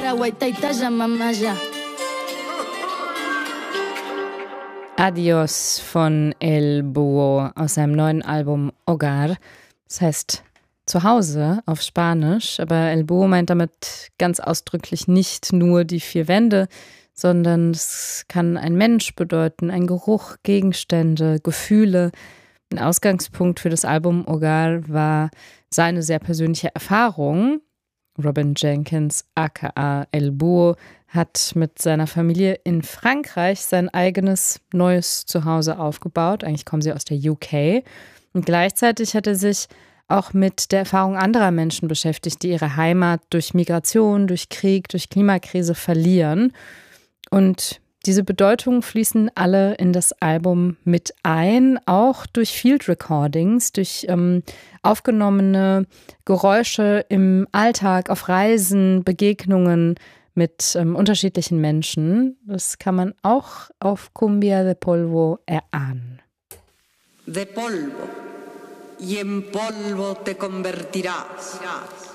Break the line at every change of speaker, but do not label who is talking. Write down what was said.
Adios von El Búho aus seinem neuen Album Hogar. Das heißt Zuhause auf Spanisch, aber El Búho meint damit ganz ausdrücklich nicht nur die vier Wände, sondern es kann ein Mensch bedeuten, ein Geruch, Gegenstände, Gefühle. Ein Ausgangspunkt für das Album Hogar war seine sehr persönliche Erfahrung. Robin Jenkins, aka El Búho, hat mit seiner Familie in Frankreich sein eigenes neues Zuhause aufgebaut. Eigentlich kommen sie aus der UK. Und gleichzeitig hat er sich auch mit der Erfahrung anderer Menschen beschäftigt, die ihre Heimat durch Migration, durch Krieg, durch Klimakrise verlieren. Und diese Bedeutungen fließen alle in das Album mit ein, auch durch Field Recordings, durch aufgenommene Geräusche im Alltag, auf Reisen, Begegnungen mit unterschiedlichen Menschen. Das kann man auch auf Cumbia de Polvo erahnen.
De polvo, y en polvo te convertirás.